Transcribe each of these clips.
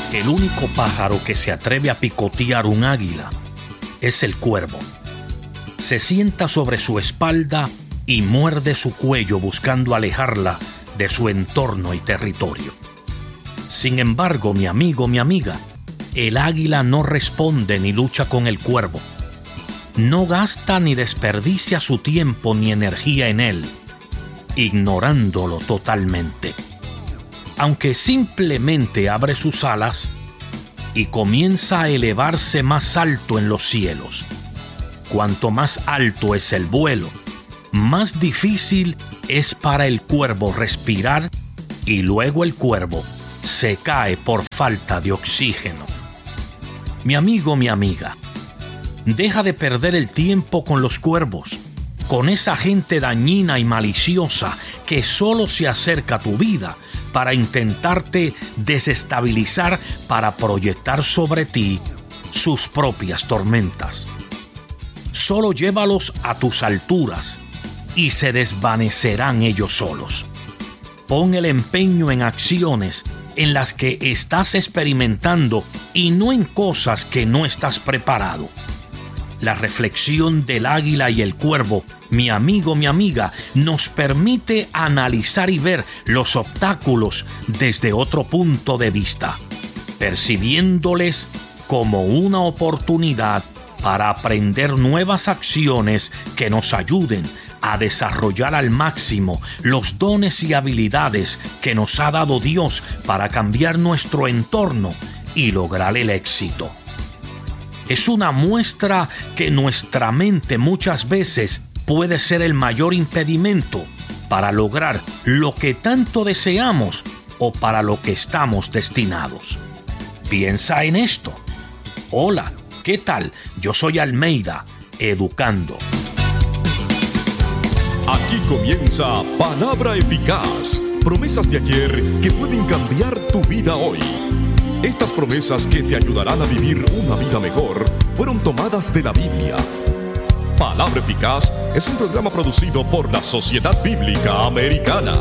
El único pájaro que se atreve a picotear un águila es el cuervo. Se sienta sobre su espalda y muerde su cuello buscando alejarla de su entorno y territorio. Sin embargo, mi amigo, mi amiga, el águila no responde ni lucha con el cuervo. No gasta ni desperdicia su tiempo ni energía en él, ignorándolo totalmente. Aunque simplemente abre sus alas y comienza a elevarse más alto en los cielos. Cuanto más alto es el vuelo, más difícil es para el cuervo respirar y luego el cuervo se cae por falta de oxígeno. Mi amigo, mi amiga, deja de perder el tiempo con los cuervos, con esa gente dañina y maliciosa que solo se acerca a tu vida para intentarte desestabilizar, para proyectar sobre ti sus propias tormentas. Solo llévalos a tus alturas y se desvanecerán ellos solos. Pon el empeño en acciones en las que estás experimentando y no en cosas que no estás preparado. La reflexión del águila y el cuervo, mi amigo, mi amiga, nos permite analizar y ver los obstáculos desde otro punto de vista, percibiéndoles como una oportunidad para aprender nuevas acciones que nos ayuden a desarrollar al máximo los dones y habilidades que nos ha dado Dios para cambiar nuestro entorno y lograr el éxito. Es una muestra que nuestra mente muchas veces puede ser el mayor impedimento para lograr lo que tanto deseamos o para lo que estamos destinados. Piensa en esto. Hola, ¿qué tal? Yo soy Almeida, educando. Aquí comienza Palabra Eficaz. Promesas de ayer que pueden cambiar tu vida hoy. Estas promesas que te ayudarán a vivir una vida mejor fueron tomadas de la Biblia. Palabra Eficaz es un programa producido por la Sociedad Bíblica Americana.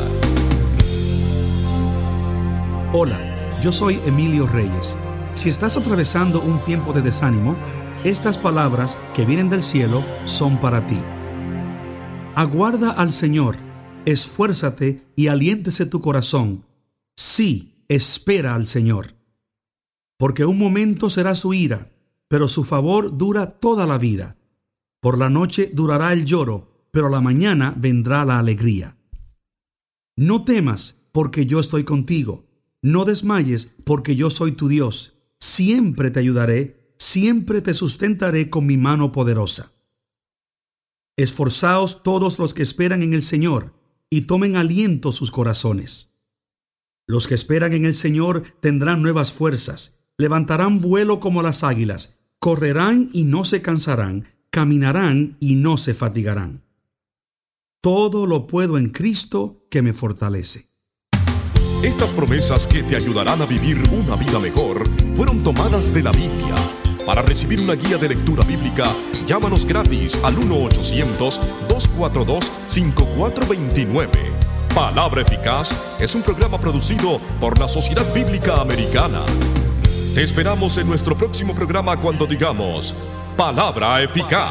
Hola, yo soy Emilio Reyes. Si estás atravesando un tiempo de desánimo, estas palabras que vienen del cielo son para ti. Aguarda al Señor, esfuérzate y aliéntese tu corazón. Sí, espera al Señor. Porque un momento será su ira, pero su favor dura toda la vida. Por la noche durará el lloro, pero a la mañana vendrá la alegría. No temas, porque yo estoy contigo. No desmayes, porque yo soy tu Dios. Siempre te ayudaré, siempre te sustentaré con mi mano poderosa. Esforzaos todos los que esperan en el Señor, y tomen aliento sus corazones. Los que esperan en el Señor tendrán nuevas fuerzas. Levantarán vuelo como las águilas, correrán y no se cansarán, caminarán y no se fatigarán. Todo lo puedo en Cristo que me fortalece. Estas promesas que te ayudarán a vivir una vida mejor fueron tomadas de la Biblia. Para recibir una guía de lectura bíblica, llámanos gratis al 1-800-242-5429. Palabra Eficaz es un programa producido por la Sociedad Bíblica Americana. Te esperamos en nuestro próximo programa cuando digamos Palabra Eficaz.